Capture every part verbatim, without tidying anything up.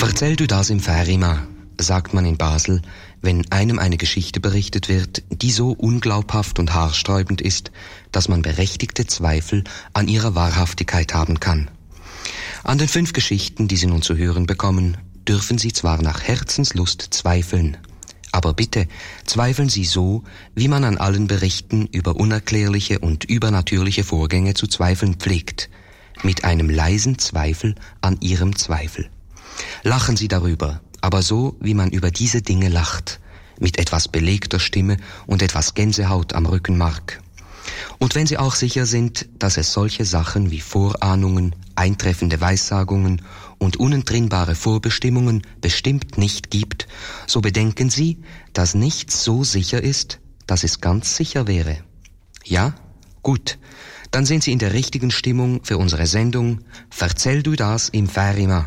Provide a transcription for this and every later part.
Verzähl du das im Färima, sagt man in Basel, wenn einem eine Geschichte berichtet wird, die so unglaubhaft und haarsträubend ist, dass man berechtigte Zweifel an ihrer Wahrhaftigkeit haben kann. An den fünf Geschichten, die Sie nun zu hören bekommen, dürfen Sie zwar nach Herzenslust zweifeln, aber bitte zweifeln Sie so, wie man an allen Berichten über unerklärliche und übernatürliche Vorgänge zu zweifeln pflegt, mit einem leisen Zweifel an Ihrem Zweifel. Lachen Sie darüber, aber so, wie man über diese Dinge lacht, mit etwas belegter Stimme und etwas Gänsehaut am Rückenmark. Und wenn Sie auch sicher sind, dass es solche Sachen wie Vorahnungen, eintreffende Weissagungen und unentrinnbare Vorbestimmungen bestimmt nicht gibt, so bedenken Sie, dass nichts so sicher ist, dass es ganz sicher wäre. Ja? Gut. Dann sind Sie in der richtigen Stimmung für unsere Sendung Verzähl du das im Färima.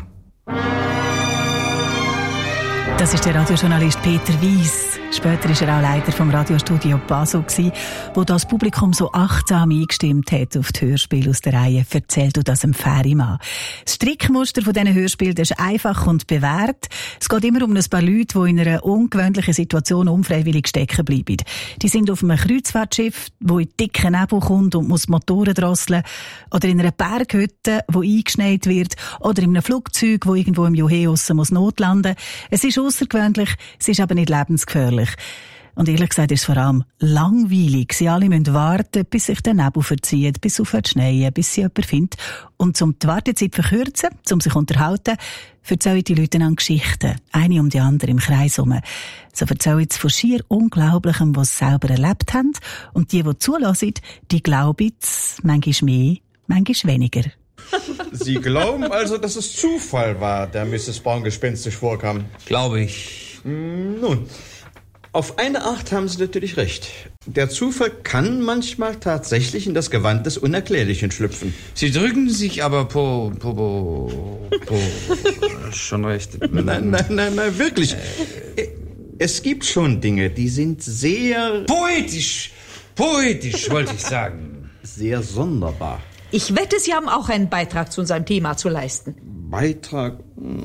Das ist der Radiojournalist Peter Weiss. Später war er auch Leiter vom Radiostudio Basel, wo das Publikum so achtsam eingestimmt hat auf die Hörspiele aus der Reihe «Verzähl du das im Färima». Das Strickmuster von diesen Hörspielen ist einfach und bewährt. Es geht immer um ein paar Leute, die in einer ungewöhnlichen Situation unfreiwillig stecken bleiben. Die sind auf einem Kreuzfahrtschiff, wo in dicken Nebel kommt und muss Motoren drosseln, oder in einer Berghütte, die eingeschneit wird, oder in einem Flugzeug, das irgendwo im Joheus muss notlanden. Es ist außergewöhnlich, es ist aber nicht lebensgefährlich. Und ehrlich gesagt ist es vor allem langweilig. Sie alle müssen warten, bis sich der Nebel verzieht, bis es aufhört zu schneien, bis sie jemanden findet. Und um die Wartezeit zu verkürzen, um sich zu unterhalten, erzählen die Leute an Geschichten. Eine um die andere im Kreis herum. So erzählen sie von schier Unglaublichem, was sie selber erlebt haben. Und die, die zulassen, die glauben es manchmal mehr, manchmal weniger. Sie glauben also, dass es Zufall war, der Misses Brown gespenstisch vorkam? Glaube ich. Nun, auf eine Art haben Sie natürlich recht. Der Zufall kann manchmal tatsächlich in das Gewand des Unerklärlichen schlüpfen. Sie drücken sich aber po... po... po... po schon recht. Nein, nein, nein, nein, wirklich. Äh, es gibt schon Dinge, die sind sehr... Poetisch! Poetisch, wollte ich sagen. Sehr sonderbar. Ich wette, Sie haben auch einen Beitrag zu unserem Thema zu leisten. Beitrag?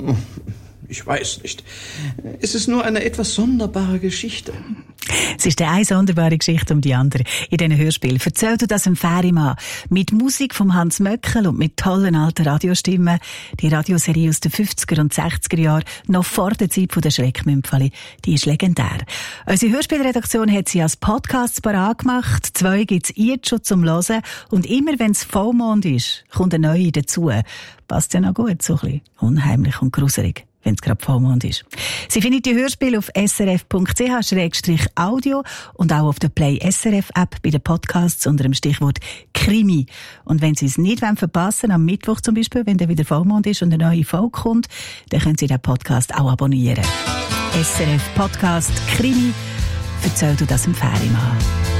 Ich weiß nicht. Es ist nur eine etwas sonderbare Geschichte. Es ist eine sonderbare Geschichte um die andere in diesen Hörspielen. Erzähl du das im Färima. Mit Musik von Hans Möckel und mit tollen alten Radiostimmen. Die Radioserie aus den fünfziger und sechziger Jahren, noch vor der Zeit der Schreckmümpfeli, die ist legendär. Unsere Hörspielredaktion hat sie als Podcasts parat gemacht. Zwei gibt's jetzt schon zum Hören. Und immer wenn es Vollmond ist, kommt eine neue dazu. Passt ja noch gut, so ein bisschen unheimlich und gruselig, wenn es gerade Vollmond ist. Sie findet die Hörspiele auf s r f punkt c h slash audio und auch auf der Play S R F App bei den Podcasts unter dem Stichwort Krimi. Und wenn Sie es nicht verpassen wollen, am Mittwoch zum Beispiel, wenn der wieder Vollmond ist und eine neue Folge kommt, dann können Sie den Podcast auch abonnieren. S R F Podcast Krimi. Erzähl du das im Färima.